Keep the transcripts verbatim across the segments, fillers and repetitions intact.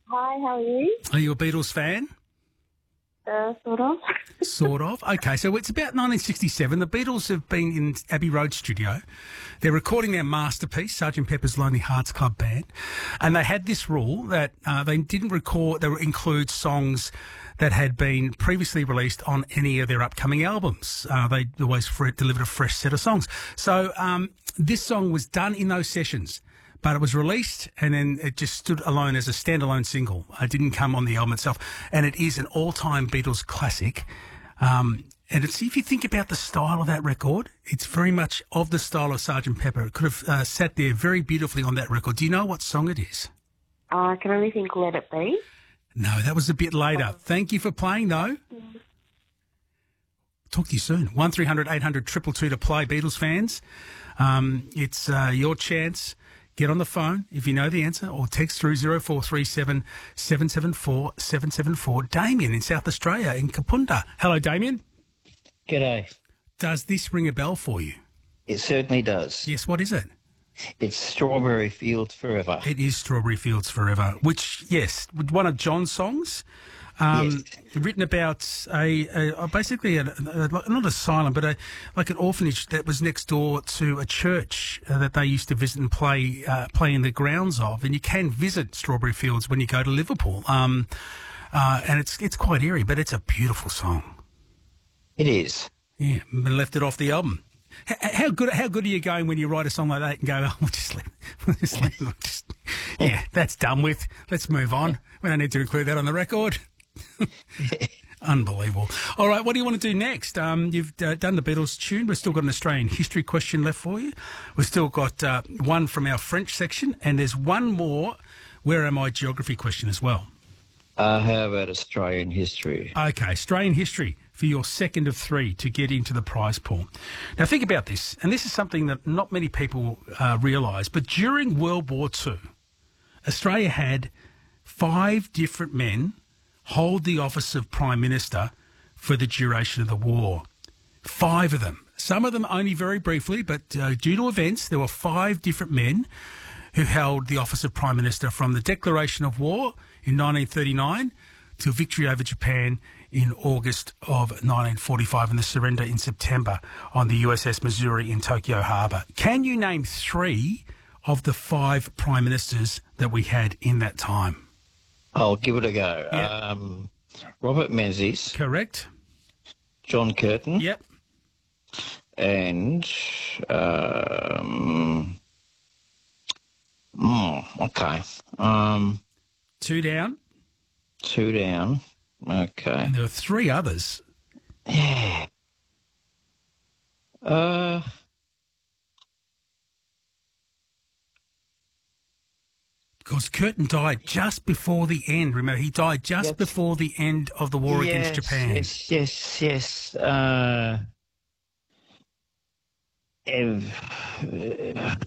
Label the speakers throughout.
Speaker 1: Hi, how are you?
Speaker 2: Are you a Beatles fan?
Speaker 1: Uh, sort of.
Speaker 2: Sort of. Okay, so it's about nineteen sixty-seven. The Beatles have been in Abbey Road studio. They're recording their masterpiece, Sergeant Pepper's Lonely Hearts Club Band, and they had this rule that uh, they didn't record, they would include songs that had been previously released on any of their upcoming albums. Uh, they always fre- delivered a fresh set of songs. So um, this song was done in those sessions. But it was released and then it just stood alone as a standalone single. It didn't come on the album itself. And it is an all-time Beatles classic. Um, and it's, if you think about the style of that record, it's very much of the style of Sergeant Pepper. It could have uh, sat there very beautifully on that record. Do you know what song it is?
Speaker 1: Uh, I can only think Let It Be.
Speaker 2: No, that was a bit later. Thank you for playing, though. Talk to you soon. one three hundred eight hundred two two two to play, Beatles fans. Um, it's uh, your chance. Get on the phone if you know the answer or text through zero four three seven, seven seven four, seven seven four. Damien in South Australia, in Kapunda. Hello, Damien.
Speaker 3: G'day.
Speaker 2: Does this ring a bell for you?
Speaker 3: It certainly does.
Speaker 2: Yes, what is it?
Speaker 3: It's Strawberry Fields Forever.
Speaker 2: It is Strawberry Fields Forever, which, yes, one of John's songs. Um,
Speaker 3: Yes.
Speaker 2: Written about a, a, a basically a, a, not asylum, but a, like an orphanage that was next door to a church uh, that they used to visit and play uh, play in the grounds of. And you can visit Strawberry Fields when you go to Liverpool. Um, uh, and it's it's quite eerie, but it's a beautiful song.
Speaker 3: It is.
Speaker 2: Yeah, but left it off the album. H- how good how good are you going when you write a song like that and go, oh, we'll just leave, we'll just leave, we'll just, yeah, that's done with. Let's move on. We don't need to include that on the record. Unbelievable. All right, what do you want to do next? Um, you've uh, done the Beatles tune. We've still got an Australian history question left for you. We've still got uh, one from our French section, and there's one more Where Am I geography question as well.
Speaker 3: Uh, how about Australian history?
Speaker 2: Okay, Australian history for your second of three to get into the prize pool. Now, think about this, and this is something that not many people uh, realise, but during World War Two, Australia had five different men hold the office of Prime Minister for the duration of the war. Five of them. Some of them only very briefly, but uh, due to events, there were five different men who held the office of Prime Minister from the declaration of war in nineteen thirty-nine to victory over Japan in August of nineteen forty-five and the surrender in September on the U S S Missouri in Tokyo Harbour. Can you name three of the five Prime Ministers that we had in that time?
Speaker 3: I'll give it a go.
Speaker 2: Yep.
Speaker 3: Um, Robert Menzies,
Speaker 2: Correct.
Speaker 3: John Curtin,
Speaker 2: Yep.
Speaker 3: and um, mm, okay, um,
Speaker 2: Two down.
Speaker 3: two down. Okay,
Speaker 2: And there were three others.
Speaker 3: yeah. Uh,
Speaker 2: Because Curtin died just before the end. Remember, he died just
Speaker 3: Yes.
Speaker 2: before the end of the war against
Speaker 3: yes,
Speaker 2: Japan.
Speaker 3: Yes, yes, yes. Uh, Ev,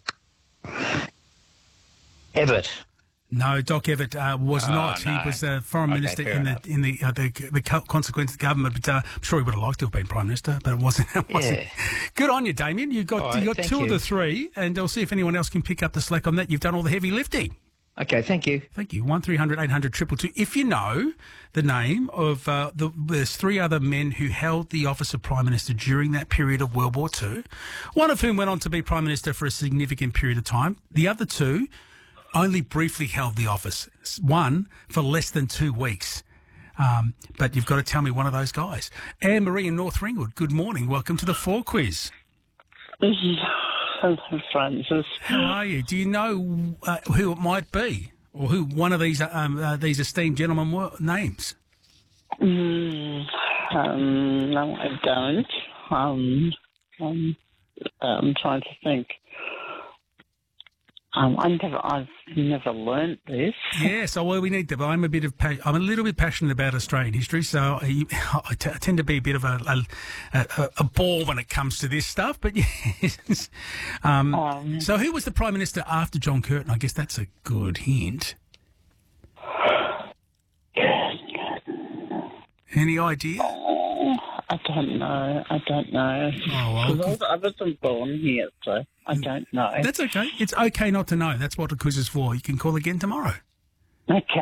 Speaker 3: Everett.
Speaker 2: No, Doc Everett uh, was
Speaker 3: Oh,
Speaker 2: not.
Speaker 3: no.
Speaker 2: He was uh, foreign
Speaker 3: Okay,
Speaker 2: minister
Speaker 3: fair
Speaker 2: in the
Speaker 3: enough.
Speaker 2: in the uh, the, the co- consequence of the government. But uh, I'm sure he would have liked to have been prime minister, but it wasn't. It wasn't.
Speaker 3: Yeah.
Speaker 2: Good on you, Damien. You got
Speaker 3: All right,
Speaker 2: you got
Speaker 3: thank
Speaker 2: two of
Speaker 3: you.
Speaker 2: the three, and I'll see if anyone else can pick up the slack on that. You've done all the heavy lifting.
Speaker 3: Okay, thank you.
Speaker 2: Thank you. One three hundred eight hundred triple two. If you know the name of uh, the, there's three other men who held the office of Prime Minister during that period of World War Two, one of whom went on to be Prime Minister for a significant period of time. The other two only briefly held the office. One for less than two weeks. Um, but you've got to tell me one of those guys. Anne Marie in North Ringwood, good morning. Welcome to the Four Quiz.
Speaker 4: Hello, Francis.
Speaker 2: How are you? Do you know uh, who it might be, or who one of these um, uh, these esteemed gentlemen were names?
Speaker 4: Mm, um, no, I don't. Um, um, I'm trying to think. Um, I never, I've never learnt this.
Speaker 2: Yes, oh, well, we need to. I'm a bit of, pa- I'm a little bit passionate about Australian history, so I, I, t- I tend to be a bit of a, a, a, a ball when it comes to this stuff. But yes, um,
Speaker 4: Um,
Speaker 2: so who was the Prime Minister after John Curtin? I guess that's a good hint. Any idea?
Speaker 4: oh, I don't know. I don't know.
Speaker 2: Oh, well,
Speaker 4: 'Cause I wasn't born here, so I don't know.
Speaker 2: that's okay. It's okay not to know. That's what the quiz is for. You can call again tomorrow.
Speaker 4: Okay.